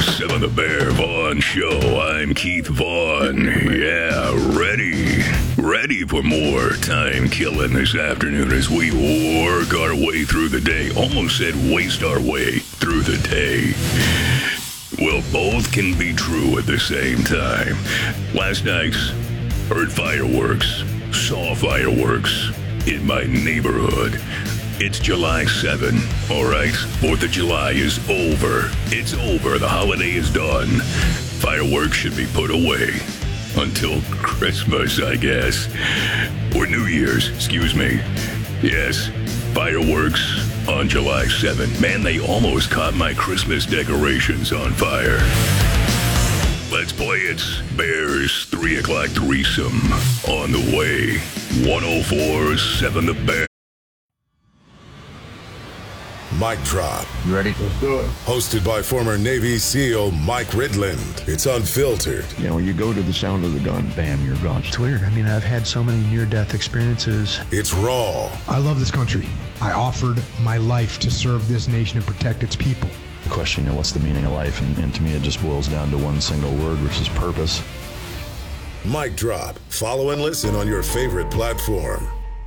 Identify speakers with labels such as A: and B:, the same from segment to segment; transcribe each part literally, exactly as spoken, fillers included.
A: Seven the Bear Vaughn Show. I'm Keith Vaughn. Yeah, ready. Ready for more time killing this afternoon as we work our way through the day. Almost said waste our way through the day. Well, both can be true at the same time. Last night, heard fireworks, saw fireworks in my neighborhood. It's July seventh, all right? fourth of July is over. It's over. The holiday is done. Fireworks should be put away until Christmas, I guess. Or New Year's, excuse me. Yes, fireworks on July seventh. Man, they almost caught my Christmas decorations on fire. Let's play it. Bears three o'clock threesome on the way. one oh four point seven The Bear.
B: Mic Drop.
C: You ready?
D: Let's do it.
B: Hosted by former Navy SEAL Mike Ridland. It's unfiltered.
C: You know, when you go to the sound of the gun, bam, you're gone.
E: It's weird. I mean, I've had so many near-death experiences.
B: It's raw.
F: I love this country. I offered my life to serve this nation and protect its people.
C: The question, you know, what's the meaning of life? And, and to me, it just boils down to one single word, which is purpose.
B: Mic Drop. Follow and listen on your favorite platform.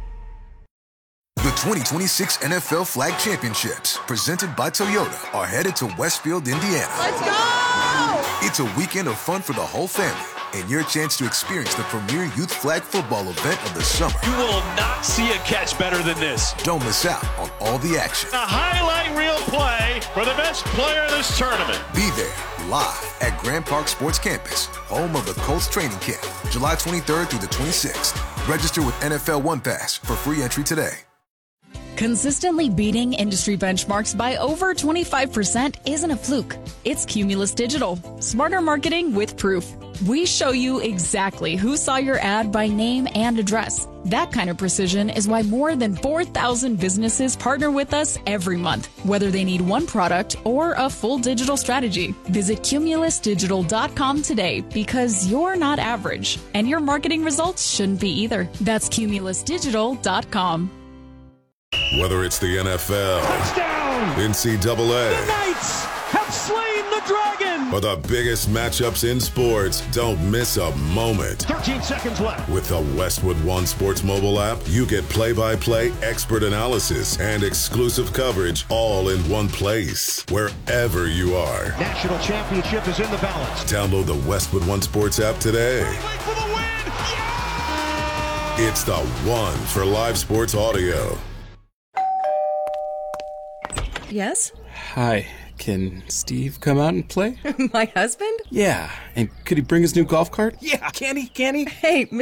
G: The twenty twenty-six N F L Flag Championships, presented by Toyota, are headed to Westfield, Indiana.
H: Let's go!
G: It's a weekend of fun for the whole family, and your chance to experience the premier youth flag football event of the summer.
I: You will not see a catch better than this.
G: Don't miss out on all the action.
I: A highlight reel play for the best player of this tournament.
G: Be there, live at Grand Park Sports Campus, home of the Colts training camp, July twenty-third through the twenty-sixth. Register with N F L One Pass for free entry today.
J: Consistently beating industry benchmarks by over twenty-five percent isn't a fluke. It's Cumulus Digital. Smarter marketing with proof. We show you exactly who saw your ad by name and address. That kind of precision is why more than four thousand businesses partner with us every month, whether they need one product or a full digital strategy. Visit cumulus digital dot com today because you're not average, and your marketing results shouldn't be either. That's cumulus digital dot com.
B: Whether it's the N F L,
I: Touchdown!
B: N C double A,
I: The Knights have slain the dragon!
B: or the biggest matchups in sports, don't miss a moment.
I: thirteen seconds left.
B: With the Westwood One Sports mobile app, you get play-by-play expert analysis and exclusive coverage all in one place, wherever you are.
I: National championship is in the balance.
B: Download the Westwood One Sports app today.
I: Wait for the win! Yeah!
B: It's the one for live sports audio.
K: Yes?
L: Hi, can Steve come out and play?
K: My husband?
L: Yeah, and could he bring his new golf cart? Yeah, can he, can he?
K: Hey,